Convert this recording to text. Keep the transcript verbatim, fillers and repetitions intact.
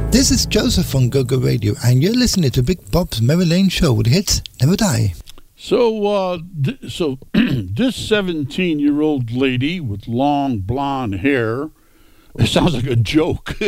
This is Joseph on Go Go Radio, and you're listening to Big Bob's Merry Lane Show with hits never die. So, uh, th- so this seventeen-year-old lady with long blonde hair, it sounds like a joke.